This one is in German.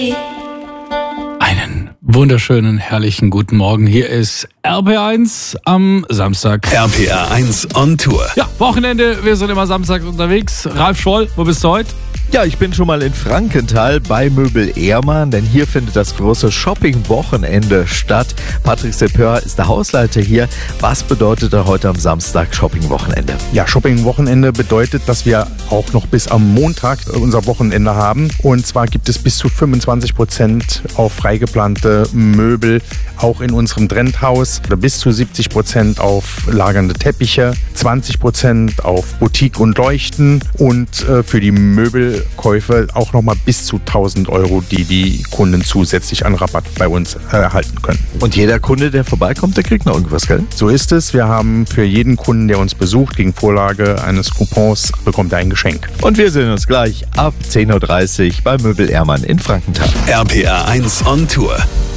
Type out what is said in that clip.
Einen wunderschönen, herrlichen guten Morgen. Hier ist RPR1 am Samstag. RPR1 on Tour. Ja, Wochenende, wir sind immer Samstag unterwegs. Ralf Scholl, wo bist du heute? Ja, ich bin schon mal in Frankenthal bei Möbel Ehrmann, denn hier findet das große Shopping-Wochenende statt. Patrick Sepeur ist der Hausleiter hier. Was bedeutet da heute am Samstag Shopping-Wochenende? Ja, Shopping-Wochenende bedeutet, dass wir auch noch bis am Montag unser Wochenende haben. Und zwar gibt es bis zu 25% auf freigeplante Möbel, auch in unserem Trendhaus. Bis zu 70% auf lagernde Teppiche, 20% auf Boutique und Leuchten und für die Möbelkäufe auch nochmal bis zu 1.000 Euro, die Kunden zusätzlich an Rabatt bei uns erhalten können. Und jeder Kunde, der vorbeikommt, der kriegt noch irgendwas, gell? So ist es. Wir haben für jeden Kunden, der uns besucht, gegen Vorlage eines Coupons, bekommt er ein Geschenk. Und wir sehen uns gleich ab 10.30 Uhr bei Möbel Ehrmann in Frankenthal. RPR1 on Tour.